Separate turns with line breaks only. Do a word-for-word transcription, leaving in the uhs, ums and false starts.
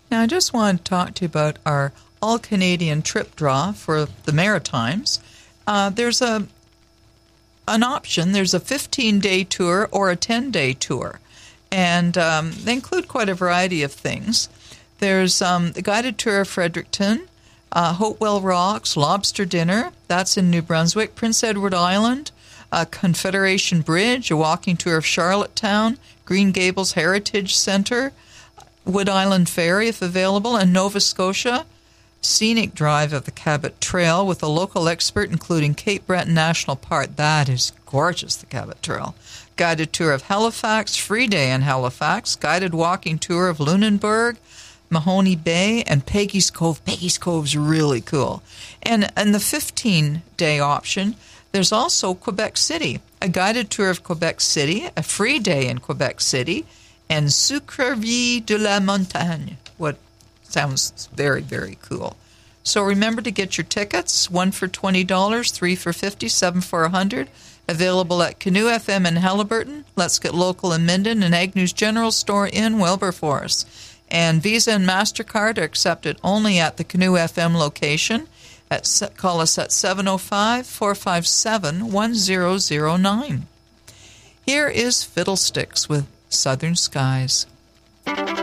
Now, I just want to talk to you about our all-Canadian trip draw for the Maritimes. Uh, there's a an option. There's a fifteen-day tour or a ten-day tour, and um, they include quite a variety of things. There's um, the guided tour of Fredericton, uh, Hopewell Rocks, Lobster Dinner, that's in New Brunswick, Prince Edward Island, uh, Confederation Bridge, a walking tour of Charlottetown, Green Gables Heritage Centre, Wood Island Ferry, if available, and Nova Scotia, scenic drive of the Cabot Trail with a local expert, including Cape Breton National Park. That is gorgeous, the Cabot Trail. Guided tour of Halifax, free day in Halifax, guided walking tour of Lunenburg, Mahoney Bay, and Peggy's Cove. Peggy's Cove's really cool. And, and the fifteen-day option, there's also Quebec City, a guided tour of Quebec City, a free day in Quebec City, and Sucreville de la Montagne. What sounds very, very cool. So remember to get your tickets, one for twenty dollars, three for fifty dollars, seven for one hundred dollars. Available at Canoe F M in Haliburton, Let's Get Local in Minden, and Agnew's General Store in Wilberforce. And Visa and MasterCard are accepted only at the Canoe F M location. At, call us at seven oh five, four five seven, one oh oh nine. Here is Fiddlesticks with Southern Skies.